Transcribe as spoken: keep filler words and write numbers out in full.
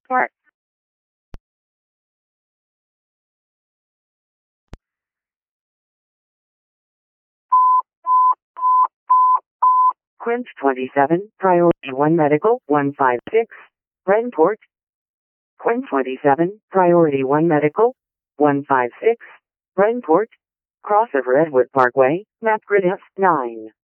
Park. Quince twenty-seven, Priority one Medical, one five six, Brentport. Quince twenty-seven, Priority one Medical, one five six, Brentport. Crossover Edward Parkway, map grid F nine.